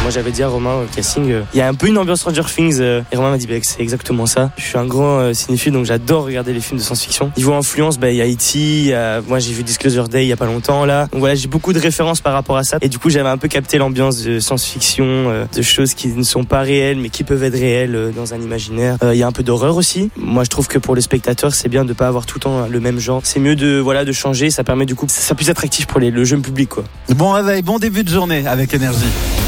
Moi j'avais dit à Romain au casting, il y a un peu une ambiance Stranger Things et Romain m'a dit que c'est exactement ça. Je suis un grand cinéphile donc j'adore regarder les films de science-fiction. Niveau influence, il y a E.T., moi j'ai vu Disclosure Day il y a pas longtemps là. Donc voilà, j'ai beaucoup de références par rapport à ça et du coup j'avais un peu capté l'ambiance de science-fiction, de choses qui ne sont pas réelles mais qui peuvent être réelles dans un imaginaire. Il y a un peu d'horreur aussi. Moi je trouve que pour le spectateur c'est bien de pas avoir tout le temps le même genre. C'est mieux de changer, ça permet du coup ça puisse être attractif pour le jeune public quoi. Bon réveil, bon début de journée avec Énergie.